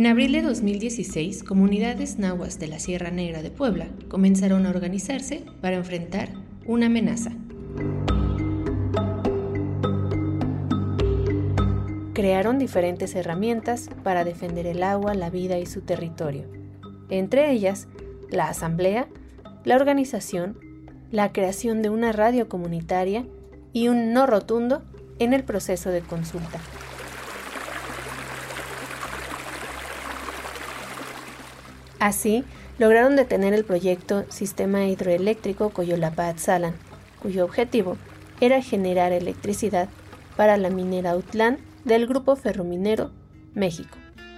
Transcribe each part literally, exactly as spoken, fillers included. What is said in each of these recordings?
En abril de dos mil dieciséis, comunidades nahuas de la Sierra Negra de Puebla comenzaron a organizarse para enfrentar una amenaza. Crearon diferentes herramientas para defender el agua, la vida y su territorio. Entre ellas, la asamblea, la organización, la creación de una radio comunitaria y un no rotundo en el proceso de consulta. Así, lograron detener el proyecto Sistema Hidroeléctrico Coyolapa-Atzalan, cuyo objetivo era generar electricidad para la minera Autlán del Grupo Ferrominero México.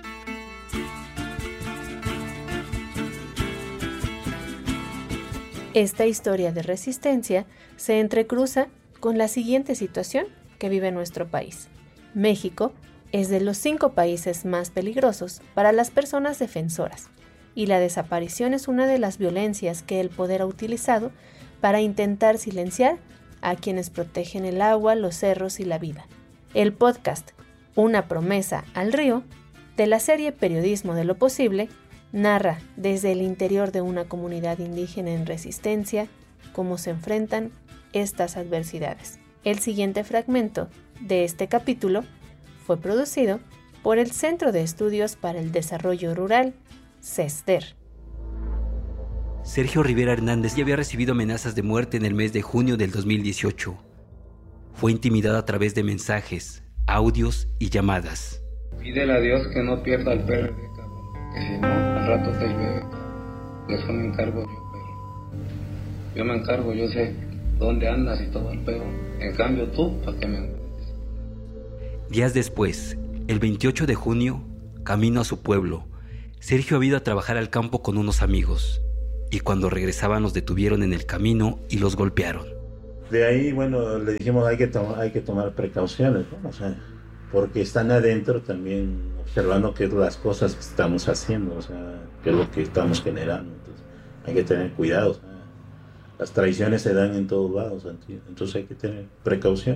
Esta historia de resistencia se entrecruza con la siguiente situación que vive nuestro país. México es de los cinco países más peligrosos para las personas defensoras, y la desaparición es una de las violencias que el poder ha utilizado para intentar silenciar a quienes protegen el agua, los cerros y la vida. El podcast Una promesa al río, de la serie Periodismo de lo Posible, narra desde el interior de una comunidad indígena en resistencia cómo se enfrentan estas adversidades. El siguiente fragmento de este capítulo fue producido por el Centro de Estudios para el Desarrollo Rural, CESDER. Sergio Rivera Hernández ya había recibido amenazas de muerte en el mes de junio del dos mil dieciocho. Fue intimidado a través de mensajes, audios y llamadas. Pídele a Dios que no pierda el P R D, cabrón, que si no, al rato te llueve, cabrón. De eso me encargo yo, pero yo me encargo, yo sé dónde andas y todo el pedo. En cambio tú, ¿para qué me encuentres? Días después, el veintiocho de junio, camino a su pueblo, Sergio había ido a trabajar al campo con unos amigos, y cuando regresaban los detuvieron en el camino y los golpearon. De ahí, bueno, le dijimos hay que, to- hay que tomar precauciones, ¿no? O sea, porque están adentro también observando qué es las cosas que estamos haciendo, o sea, qué es lo que estamos generando. Entonces, hay que tener cuidado. O sea, las traiciones se dan en todos lados, entonces hay que tener precaución.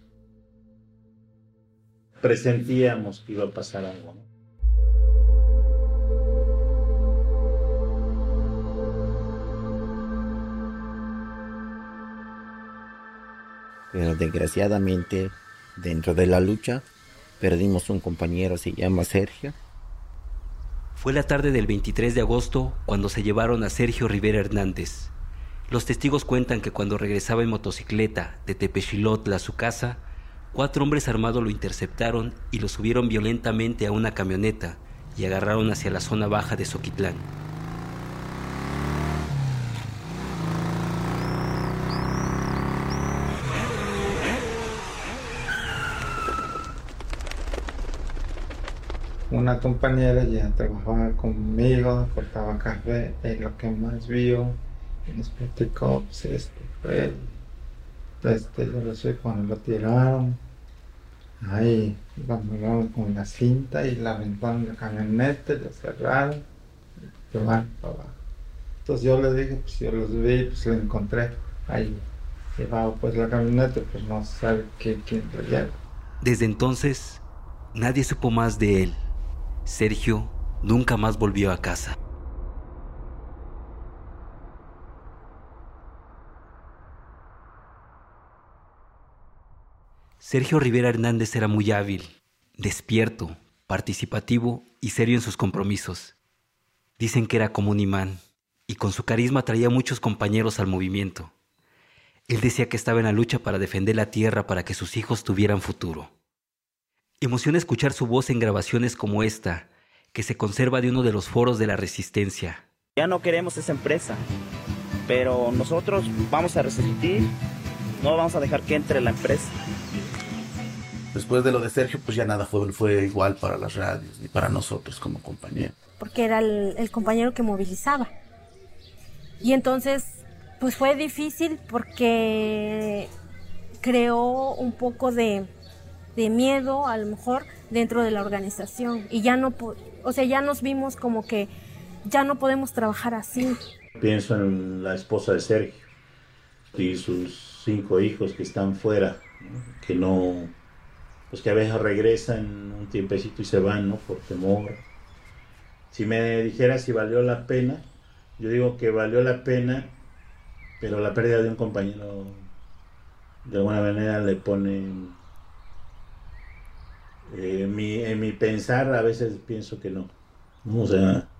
Presentíamos que iba a pasar algo, ¿no? Pero desgraciadamente, dentro de la lucha, perdimos un compañero, se llama Sergio. Fue la tarde del veintitrés de agosto cuando se llevaron a Sergio Rivera Hernández. Los testigos cuentan que cuando regresaba en motocicleta de Tepexilotla a su casa, cuatro hombres armados lo interceptaron y lo subieron violentamente a una camioneta y agarraron hacia la zona baja de Zoquitlán. Una compañera ya trabajaba conmigo, cortaba café, es lo que más vio y nos platicó, pues este fue él. Este, yo lo sé cuando lo tiraron, ahí lo amarraron con la cinta y la aventaron la camioneta, la cerraron y llevaron para abajo. Entonces yo le dije, pues yo los vi, pues lo encontré ahí llevado pues la camioneta, pues no se sabe qué, quién lo lleva. Desde entonces, nadie supo más de él. Sergio nunca más volvió a casa. Sergio Rivera Hernández era muy hábil, despierto, participativo y serio en sus compromisos. Dicen que era como un imán y con su carisma traía muchos compañeros al movimiento. Él decía que estaba en la lucha para defender la tierra para que sus hijos tuvieran futuro. Emociona escuchar su voz en grabaciones como esta, que se conserva de uno de los foros de la resistencia. Ya no queremos esa empresa, pero nosotros vamos a resistir, no vamos a dejar que entre la empresa. Después de lo de Sergio, pues ya nada fue, fue igual para las radios ni para nosotros como compañía. Porque era el, el compañero que movilizaba. Y entonces, pues fue difícil porque creó un poco de, de miedo, a lo mejor, dentro de la organización. Y ya no, o sea, ya nos vimos como que ya no podemos trabajar así. Pienso en la esposa de Sergio y sus cinco hijos que están fuera, ¿no? Que no, pues que a veces regresan un tiempecito y se van, ¿no? Por temor. Si me dijera si valió la pena, yo digo que valió la pena, pero la pérdida de un compañero de alguna manera le pone... Eh, mi, en mi pensar a veces pienso que no, ¿no? O sea,